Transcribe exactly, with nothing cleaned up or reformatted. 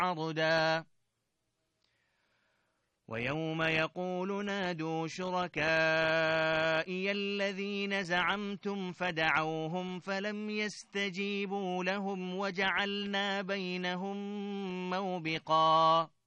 عردا ويوم يقول نادوا شركائي الذين زعمتم فدعوهم فلم يستجيبوا لهم وجعلنا بينهم موبقا